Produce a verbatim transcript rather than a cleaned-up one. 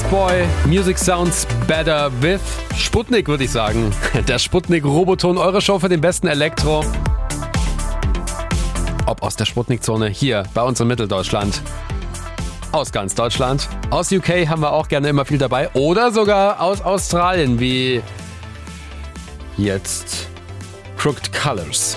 Boy, Music Sounds Better with Sputnik, würde ich sagen. Der Sputnik-Roboton, eure Show für den besten Elektro. Ob aus der Sputnik-Zone hier bei uns in Mitteldeutschland, aus ganz Deutschland, aus U K haben wir auch gerne immer viel dabei oder sogar aus Australien, wie jetzt Crooked Colors.